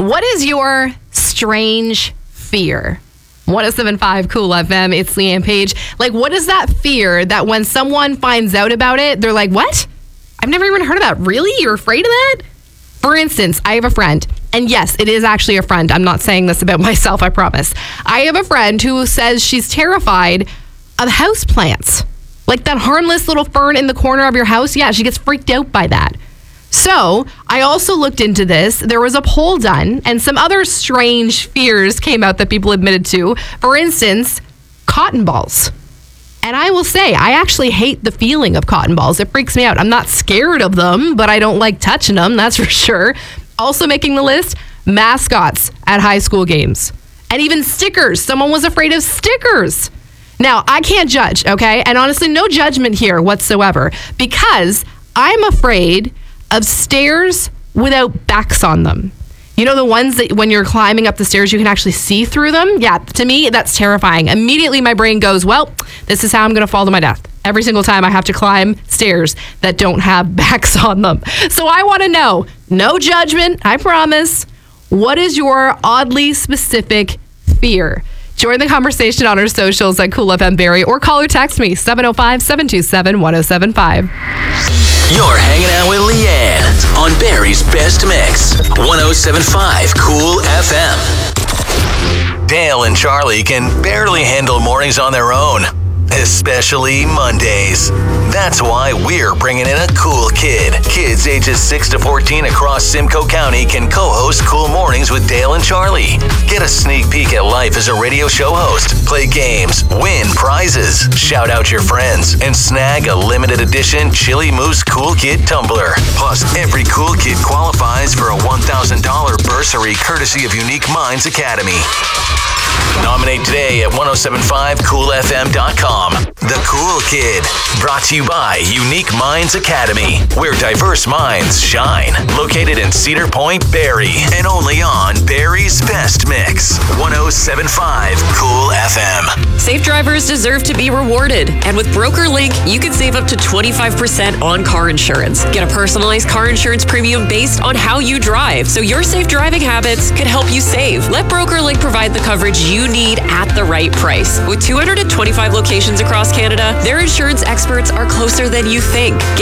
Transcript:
What is your strange fear? 107.5 Cool FM. It's Leanne Page. Like, what is that fear that when someone finds out about it, they're like, what? I've never even heard of that. Really? You're afraid of that? For instance, I have a friend, and yes, it is actually a friend. I'm not saying this about myself, I promise. I have a friend who says she's terrified of houseplants. Like that harmless little fern in the corner of your house. Yeah, she gets freaked out by that. So I also looked into this. There was a poll done, and some other strange fears came out that people admitted to. For instance, cotton balls. And I will say, I actually hate the feeling of cotton balls. It freaks me out. I'm not scared of them, but I don't like touching them, that's for sure. Also making the list, mascots at high school games. And even stickers. Someone was afraid of stickers. Now, I can't judge, okay? And honestly, no judgment here whatsoever, because I'm afraid of stairs without backs on them. You know, the ones that when you're climbing up the stairs, you can actually see through them? Yeah, to me, that's terrifying. Immediately, my brain goes, well, this is how I'm going to fall to my death. Every single time I have to climb stairs that don't have backs on them. So I want to know, no judgment, I promise, what is your oddly specific fear? Join the conversation on our socials at Cool FM Barrie or call or text me 705-727-1075. You're hanging out with Leanne on Barrie's Best Mix, 107.5 Cool FM. Dale and Charlie can barely handle mornings on their own, especially Mondays. That's why we're bringing in a cool kid. Kids ages 6 to 14 across Simcoe County can co-host Cool Mornings with Dale and Charlie. Get a sneak peek at life as a radio show host, play games, win prizes, shout out your friends, and snag a limited edition Chili Moose Cool Kid tumbler. Plus, every cool kid qualifies for a $1,000 bursary courtesy of Unique Minds Academy. Nominate today at 1075coolfm.com. The Cool Kid, brought to you by Unique Minds Academy, where diverse minds shine. Located in Cedar Point, Barrie, and only on Barrie's Best Mix, 107.5 Cool FM. Safe drivers deserve to be rewarded. And with BrokerLink, you can save up to 25% on car insurance. Get a personalized car insurance premium based on how you drive, so your safe driving habits could help you save. Let BrokerLink provide the coverage you need at the right price. With 225 locations across Canada, their insurance experts are closer than you think.